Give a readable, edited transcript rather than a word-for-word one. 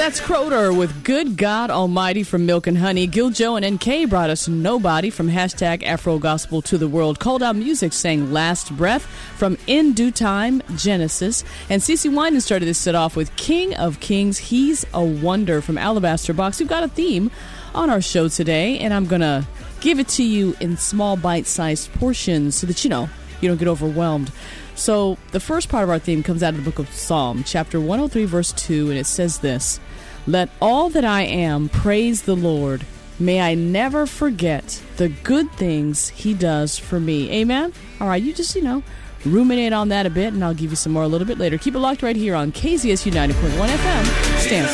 That's Croter with Good God Almighty from Milk and Honey. Gil Joe and NK brought us Nobody from hashtag Afro Gospel to the World. Cold Out Music sang Last Breath from In Due Time, Genesis. And CeCe Winans started this set off with King of Kings, He's a Wonder from Alabaster Box. We've got a theme on our show today, and I'm going to give it to you in small bite-sized portions so that, you don't get overwhelmed. So the first part of our theme comes out of the book of Psalm, chapter 103, verse 2, and it says this: "Let all that I am praise the Lord. May I never forget the good things he does for me." Amen? All right, you just, ruminate on that a bit, and I'll give you some more a little bit later. Keep it locked right here on KZSU 90.1 FM. Stand